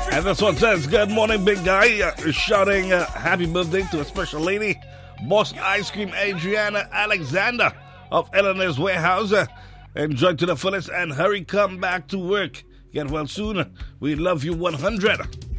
And this one says, good morning, big guy. Shouting happy birthday to a special lady, Boss Ice Cream Adriana Alexander of Eleanor's Warehouse. Enjoy to the fullest and hurry, come back to work. Get well soon. We love you 100.